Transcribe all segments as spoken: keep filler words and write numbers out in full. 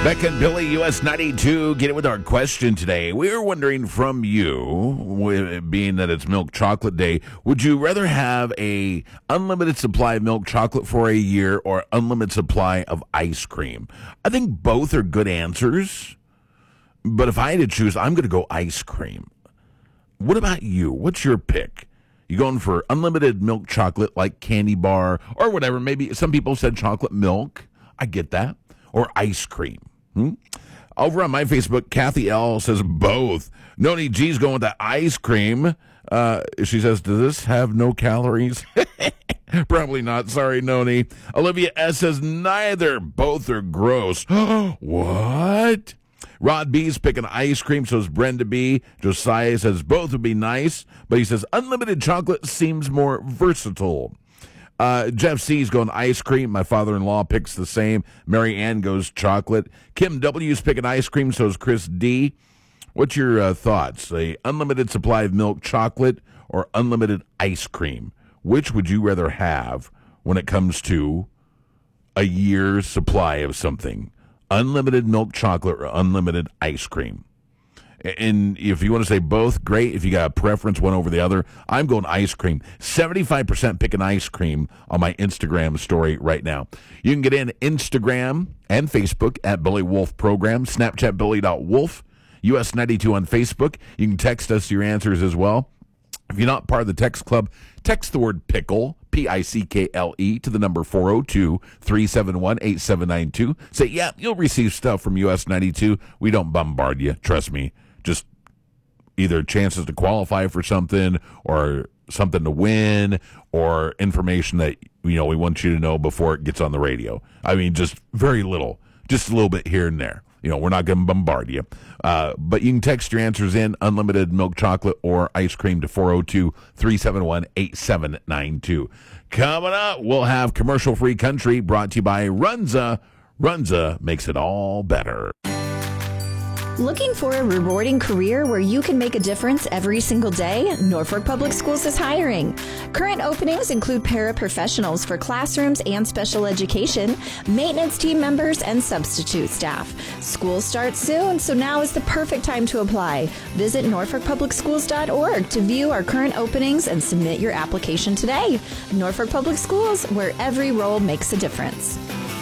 Beck and Billy, U S ninety-two, get it with our question today. We were wondering from you, being that it's Milk Chocolate Day, would you rather have a unlimited supply of milk chocolate for a year or unlimited supply of ice cream? I think both are good answers, but if I had to choose, I'm going to go ice cream. What about you? What's your pick? You going for unlimited milk chocolate like candy bar or whatever? Maybe some people said chocolate milk. I get that. Or ice cream. Hmm? Over on my Facebook, Kathy L. says both. Noni G's going with the ice cream. Uh, she says, does this have no calories? Probably not. Sorry, Noni. Olivia S. says neither. Both are gross. What? Rod B's picking ice cream, so is Brenda B. Josiah says both would be nice, but he says unlimited chocolate seems more versatile. Uh, Jeff C's going ice cream. My father-in-law picks the same. Mary Ann goes chocolate. Kim W's picking ice cream, so is Chris D. What's your uh, thoughts? A unlimited supply of milk chocolate or unlimited ice cream? Which would you rather have when it comes to a year's supply of something? Unlimited milk chocolate or unlimited ice cream? And if you want to say both, great. If you got a preference one over the other, I'm going ice cream. seventy-five percent picking ice cream on my Instagram story right now. You can get in Instagram and Facebook at Billy Wolf Program, Snapchat Billy dot Wolf, U S ninety-two on Facebook. You can text us your answers as well. If you're not part of the text club, text the word pickle, P I C K L E, to the number four oh two, three seven one, eight seven nine two. Say, yeah, you'll receive stuff from U S ninety-two. We don't bombard you. Trust me. Just either chances to qualify for something or something to win or information that, you know, we want you to know before it gets on the radio. I mean, just very little, just a little bit here and there. You know, we're not going to bombard you. Uh, but you can text your answers in, unlimited milk chocolate or ice cream, to four oh two, three seven one, eight seven nine two. Coming up, we'll have Commercial-Free Country brought to you by Runza. Runza makes it all better. Looking for a rewarding career where you can make a difference every single day? Norfolk Public Schools is hiring. Current openings include paraprofessionals for classrooms and special education, maintenance team members, and substitute staff. School starts soon, so now is the perfect time to apply. Visit norfolk public schools dot org to view our current openings and submit your application today. Norfolk Public Schools, where every role makes a difference.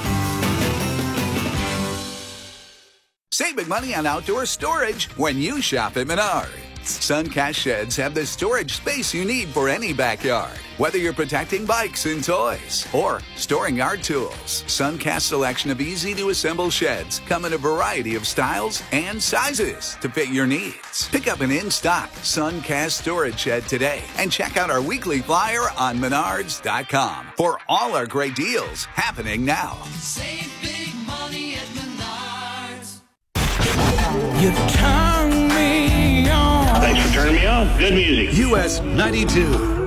Save big money on outdoor storage when you shop at Menards. Suncast sheds have the storage space you need for any backyard. Whether you're protecting bikes and toys or storing yard tools, Suncast's selection of easy-to-assemble sheds come in a variety of styles and sizes to fit your needs. Pick up an in-stock Suncast storage shed today and check out our weekly flyer on menards dot com for all our great deals happening now. Save big money at Menards. You turn me on. Thanks for turning me on. Good music. U S ninety-two.